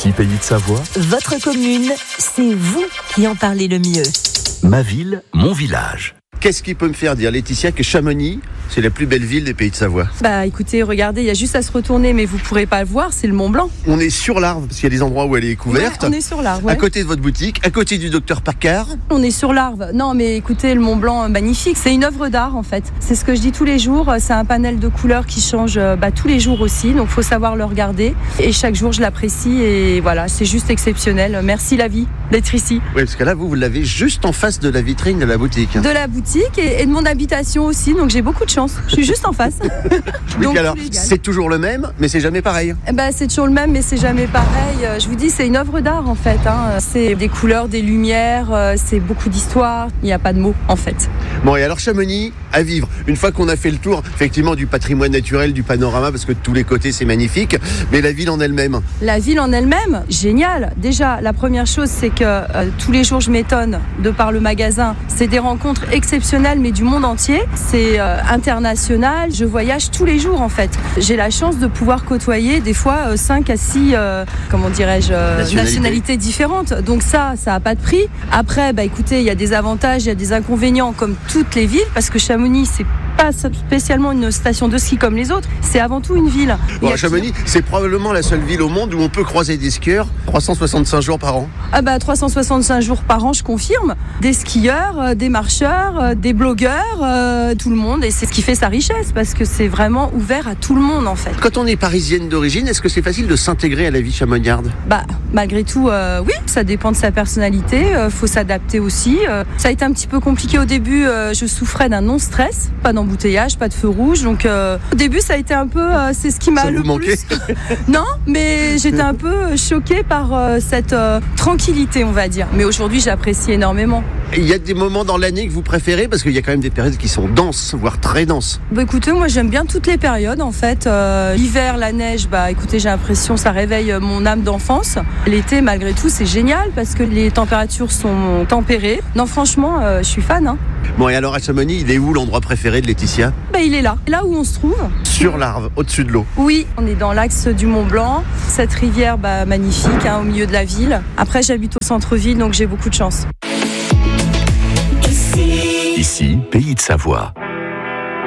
Ici Pays de Savoie. Votre commune, c'est vous qui en parlez le mieux. Ma ville, mon village. Qu'est-ce qui peut me faire dire, Laetitia, que Chamonix, c'est la plus belle ville des Pays de Savoie? Bah écoutez, regardez, il y a juste à se retourner, mais vous pourrez pas le voir, c'est le Mont Blanc. On est sur l'Arve, parce qu'il y a des endroits où elle est couverte. Ouais, on est sur l'Arve, ouais. À côté de votre boutique, à côté du docteur Paccard. On est sur l'Arve. Non, mais écoutez, le Mont Blanc, magnifique. C'est une œuvre d'art, en fait. C'est ce que je dis tous les jours. C'est un panel de couleurs qui change tous les jours aussi. Donc, faut savoir le regarder. Et chaque jour, je l'apprécie. Et voilà, c'est juste exceptionnel. Merci la vie d'être ici. Oui, parce que là, vous l'avez juste en face de la vitrine de la boutique. De la boutique et de mon habitation aussi. Donc, j'ai beaucoup de chance. Je suis juste en face. Donc, alors, c'est toujours le même, mais c'est jamais pareil. C'est toujours le même, mais c'est jamais pareil. Je vous dis, c'est une œuvre d'art, en fait. C'est des couleurs, des lumières, c'est beaucoup d'histoire. Il n'y a pas de mots, en fait. Bon, et alors Chamonix, à vivre. Une fois qu'on a fait le tour, effectivement, du patrimoine naturel, du panorama, parce que de tous les côtés, c'est magnifique, mais la ville en elle-même. La ville en elle-même, génial. Déjà, la première chose, c'est que tous les jours, je m'étonne, de par le magasin. C'est des rencontres exceptionnelles, mais du monde entier. C'est international. Je voyage tous les jours, en fait. J'ai la chance de pouvoir côtoyer des fois 5 à 6, nationalités différentes. Donc ça n'a pas de prix. Après, écoutez, il y a des avantages, il y a des inconvénients comme toutes les villes, parce que Chamonix, c'est pas spécialement une station de ski comme les autres, c'est avant tout une ville. Bon, Chamonix, c'est probablement la seule ville au monde où on peut croiser des skieurs 365 jours par an. 365 jours par an, je confirme. Des skieurs, des marcheurs, des blogueurs, tout le monde. Et c'est ce qui fait sa richesse, parce que c'est vraiment ouvert à tout le monde, en fait. Quand on est parisienne d'origine, est-ce que c'est facile de s'intégrer à la vie chamonniarde? Malgré tout, oui, ça dépend de sa personnalité. Faut s'adapter aussi. Ça a été un petit peu compliqué au début. Je souffrais d'un non-stress, pas d'embouteillage, pas de feu rouge. Donc au début, ça a été un peu, c'est ce qui m'a le plus. Non, mais j'étais un peu choquée par cette tranquillité, on va dire. Mais aujourd'hui, j'apprécie énormément. Il y a des moments dans l'année que vous préférez, parce qu'il y a quand même des périodes qui sont denses, voire très denses. Écoutez, moi j'aime bien toutes les périodes en fait. L'hiver, la neige, écoutez, j'ai l'impression ça réveille mon âme d'enfance. L'été, malgré tout, c'est génial parce que les températures sont tempérées. Non, franchement, je suis fan. Bon, et alors à Chamonix, il est où l'endroit préféré de Laetitia? Il est là où on se trouve. Sur l'Arve, au-dessus de l'eau. Oui, on est dans l'axe du Mont Blanc. Cette rivière, magnifique, au milieu de la ville. Après, j'habite au centre-ville, donc j'ai beaucoup de chance. Ici, Pays de Savoie.